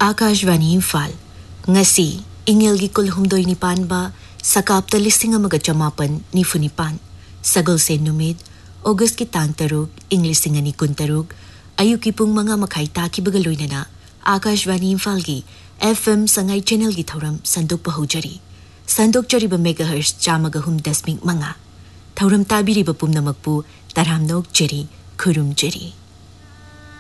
Akashvani Imphal ngasi ingelgi kulhumdoi nipanba sakapta listing amaga chamapan nifunipan sagol se numid August ki tang tarug English singani kuntarug ayuki pung mga makhay taki bagaloy na Akashvani Imphal gi FM sangay channel gi thauram sandok pahujari sandok chari ba megahertz chamaga hum dasming mga thauram tabiri ba pumna magpu taramnog jeri khurum jeri